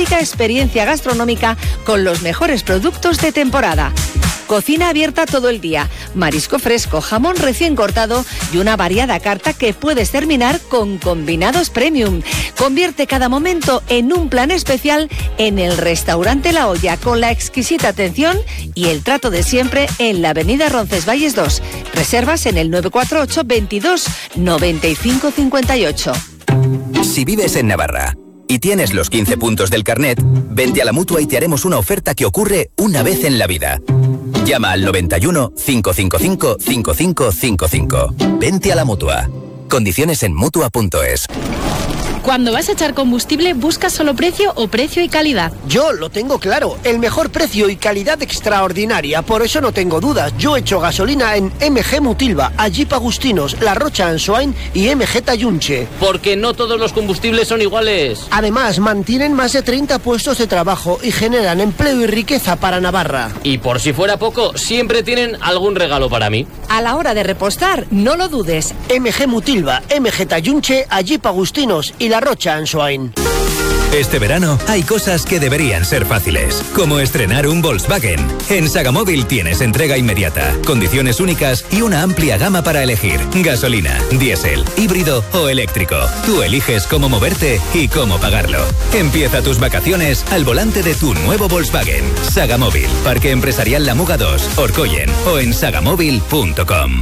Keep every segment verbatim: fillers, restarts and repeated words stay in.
única experiencia gastronómica con los mejores productos de temporada. Cocina abierta todo el día, marisco fresco, jamón recién cortado y una variada carta que puedes terminar con combinados premium. Convierte cada momento en un plan especial en el restaurante La Olla, con la exquisita atención y el trato de siempre en la avenida Roncesvalles dos. Reservas en el nueve cuatro ocho, veintidós, noventa y cinco cincuenta y ocho. Si vives en Navarra y tienes los quince puntos del carnet, vente a la Mutua y te haremos una oferta que ocurre una vez en la vida. Llama al noventa y uno, cinco cinco cinco, cinco cinco cinco cinco. Vente a la Mutua. Condiciones en mutua punto es. Cuando vas a echar combustible, ¿buscas solo precio o precio y calidad? Yo lo tengo claro, el mejor precio y calidad extraordinaria, por eso no tengo dudas. Yo echo gasolina en M G Mutilva, Jeep Agustinos, La Rocha Ansoain y M G Tayunche. Porque no todos los combustibles son iguales. Además, mantienen más de treinta puestos de trabajo y generan empleo y riqueza para Navarra. Y por si fuera poco, siempre tienen algún regalo para mí. A la hora de repostar, no lo dudes. M G Mutilva, M G Tayunche, Jeep Agustinos y La Rocha Ansoain. Este verano hay cosas que deberían ser fáciles, como estrenar un Volkswagen. En Sagamóvil tienes entrega inmediata, condiciones únicas y una amplia gama para elegir. Gasolina, diésel, híbrido o eléctrico. Tú eliges cómo moverte y cómo pagarlo. Empieza tus vacaciones al volante de tu nuevo Volkswagen. Sagamóvil, Parque Empresarial La Muga dos, Orcoyen o en sagamóvil punto com.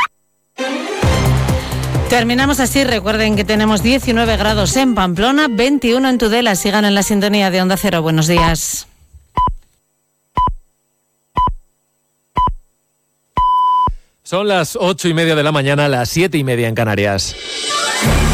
Terminamos así. Recuerden que tenemos diecinueve grados en Pamplona, veintiuno en Tudela. Sigan en la sintonía de Onda Cero. Buenos días. Son las ocho y media de la mañana, las siete y media en Canarias.